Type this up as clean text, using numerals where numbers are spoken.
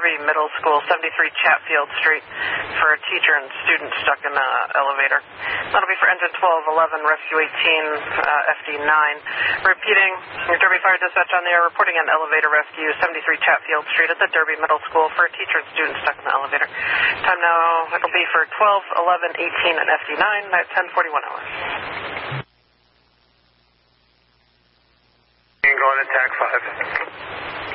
Derby Middle School, 73 Chatfield Street, for a teacher and student stuck in the elevator. That'll be for engine 1211, rescue 18, FD9. Repeating, your Derby Fire Dispatch on the air, reporting an elevator rescue, 73 Chatfield Street at the Derby Middle School for a teacher and student stuck in the elevator. Time now, it'll be for 12, 11, 18, and FD9 at 10:41 hours. Going to TAC 5.